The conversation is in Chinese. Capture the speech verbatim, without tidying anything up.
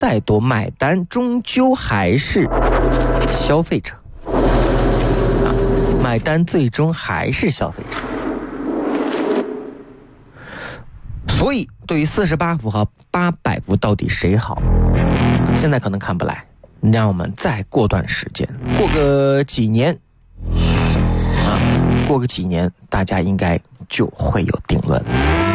带多，买单终究还是消费者啊，买单最终还是消费者。所以对于四十八伏和八百伏到底谁好，现在可能看不来，让我们再过段时间，过个几年啊，过个几年大家应该就会有定论了。